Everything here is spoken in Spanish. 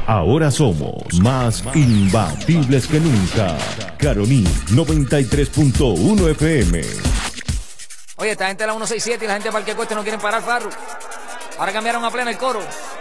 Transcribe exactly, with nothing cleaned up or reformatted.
Ahora somos más imbatibles que nunca. Caroní noventa y tres punto uno F M. Oye, esta gente de la ciento sesenta y siete y la gente de Parque Cueste no quieren parar, Farru. Ahora cambiaron a plena el coro.